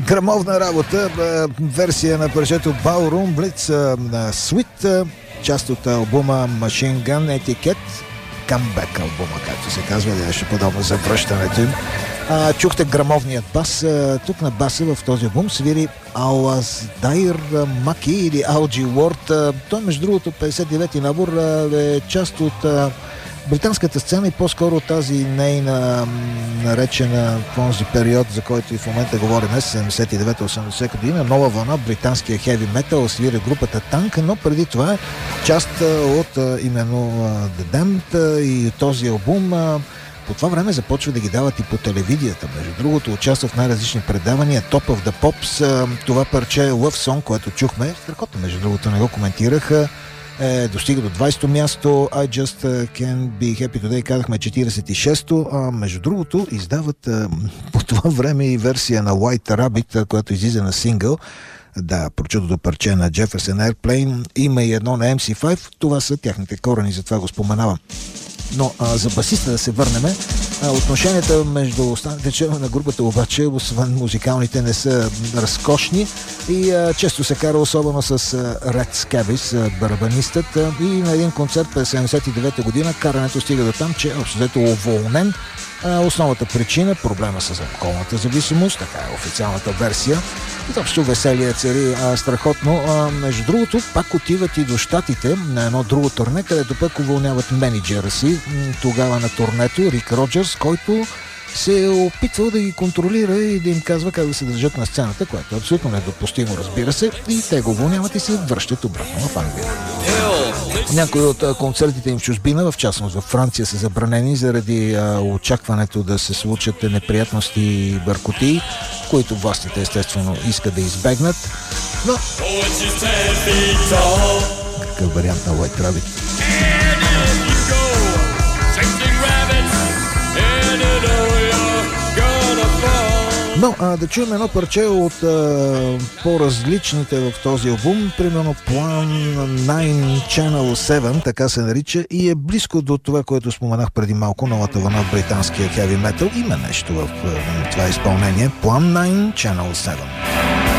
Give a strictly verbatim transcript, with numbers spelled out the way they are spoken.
Грамовна работа, версия на парчето Ballroom Blitz на Sweet, част от албума Machine Gun Etiquette, Comeback албума, както се казва, нещо подобно за връщането им. А, чухте грамовният бас. А, тук на баса в този албум свири Алаздайр Маки или Алджи Уорд. Той, между другото, петдесет и девети набор е част от а, британската сцена и по-скоро тази нейна наречена в този период, за който и в момента говорим, седемдесет и девета осемдесета година, нова вълна, британския хеви метал, свири групата Танк, но преди това е част от именно The Damned и този албум. По това време започва да ги дават и по телевизията. Между другото, участва в най-различни предавания. Top of the Pops, това парче Love Song, което чухме, страхотно, между другото, не го коментираха, е, достига до двайсето място. I Just Can't Be Happy Today казахме четирийсет и шесто. А, между другото, издават а, по това време и версия на White Rabbit, която излиза на сингъл. Да, прочутото парче на Jefferson Airplane. Има и едно на Ем Си файв. Това са тяхните корени, затова го споменавам. Но а, за басиста да се върнем. А, отношенията между останалите членове на групата обаче, освен музикалните, не са разкошни и а, често се кара особено с а, Ред Скевис, барабанистът, а, и на един концерт през седемдесет и девета година карането стига до там, че общо взето уволнен. А, основната причина, проблема с алкохолната зависимост, така е официалната версия. Изобщо веселие цари, а, страхотно. А, между другото, пак отиват и до щатите на едно друго турне, където пък уволняват менеджера си, тогава на турнето, Рик Роджерс, който се е опитвал да ги контролира и да им казва как да се държат на сцената, което е абсолютно недопустимо, разбира се, и те го уволняват и се връщат обратно в Англия. Някои от концертите им в чужбина, в частност във Франция, са забранени заради а, очакването да се случат неприятности и бъркоти, които властите естествено искат да избегнат. Но какъв вариант на White Rabbit? Но а, да чуем едно парче от а, по-различните в този албум, примерно Plan девет Channel седем, така се нарича, и е близко до това, което споменах преди малко, новата вълна в британския хеви метал. Има нещо в а, това изпълнение. Plan девет Channel седем.